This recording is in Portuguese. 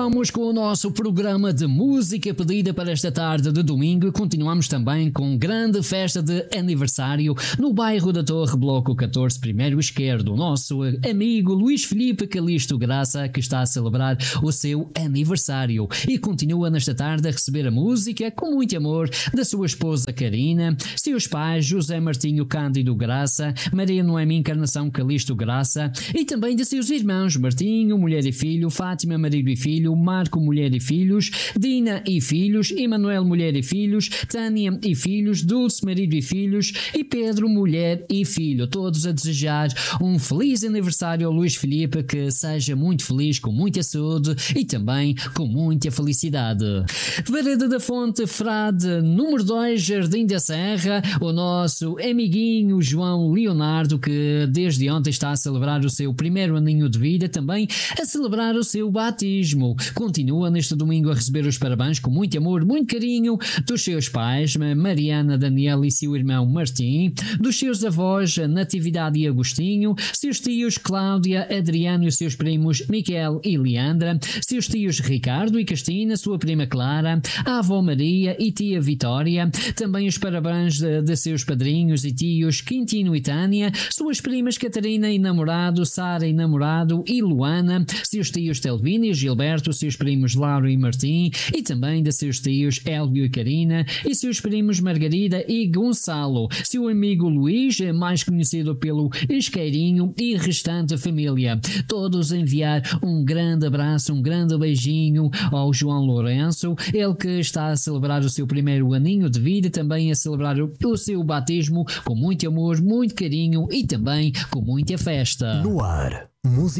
Continuamos com o nosso programa de música pedida para esta tarde de domingo e continuamos também com grande festa de aniversário no bairro da Torre, bloco 14, primeiro esquerdo. O nosso amigo Luís Filipe Calisto Graça, que está a celebrar o seu aniversário e continua nesta tarde a receber a música com muito amor da sua esposa Karina, seus pais José Martinho Cândido Graça, Maria Noemi Encarnação Calisto Graça e também de seus irmãos Martinho, mulher e filho, Fátima, marido e filho, Marco, mulher e filhos, Dina e filhos, Emanuel, mulher e filhos, Tânia e filhos, Dulce, marido e filhos e Pedro, mulher e filho. Todos a desejar um feliz aniversário ao Luís Filipe, que seja muito feliz, com muita saúde e também com muita felicidade. Vereda da Fonte, Frade, número 2, Jardim da Serra, o nosso amiguinho João Leonardo, que desde ontem está a celebrar o seu primeiro aninho de vida, também a celebrar o seu batismo. Continua neste domingo a receber os parabéns com muito amor, muito carinho dos seus pais, Mariana, Daniela e seu irmão Martim, dos seus avós Natividade e Agostinho, seus tios Cláudia, Adriano e os seus primos Miquel e Leandra, seus tios Ricardo e Cristina, sua prima Clara, a avó Maria e tia Vitória, também os parabéns de seus padrinhos e tios Quintino e Tânia, suas primas Catarina e namorado, Sara e namorado e Luana, seus tios Telvina e Gilberto, seus primos Lauro e Martim e também de seus tios Elvio e Karina e seus primos Margarida e Gonçalo, seu amigo Luís, mais conhecido pelo Isqueirinho e restante família. Todos enviar um grande abraço, um grande beijinho ao João Lourenço, ele que está a celebrar o seu primeiro aninho de vida, também a celebrar o seu batismo com muito amor, muito carinho e também com muita festa. No ar, música.